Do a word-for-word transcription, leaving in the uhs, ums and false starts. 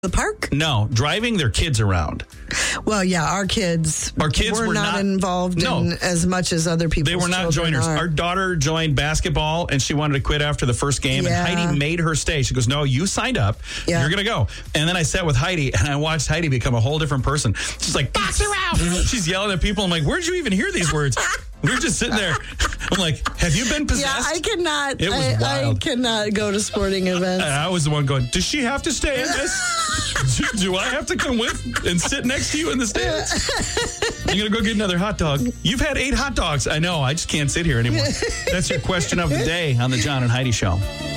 the park? No, driving their kids around. Well, yeah, our kids, Our kids were, were not, not- involved No. in as much as other people. They were not joiners. Are. Our daughter joined basketball, and she wanted to quit after the first game. Yeah. And Heidi made her stay. She goes, "No, you signed up. Yeah. You're going to go." And then I sat with Heidi, and I watched Heidi become a whole different person. She's like, "Box her out!" She's yelling at people. I'm like, "Where'd you even hear these words?" We were just sitting there. I'm like, "Have you been possessed?" Yeah, I cannot. It was I, wild. I cannot go to sporting events. And I was the one going, "Does she have to stay in this? do, do I have to come with and sit next to you in the stands? You're going to go get another hot dog. You've had eight hot dogs." I know. I just can't sit here anymore. That's your question of the day on the John and Heidi Show.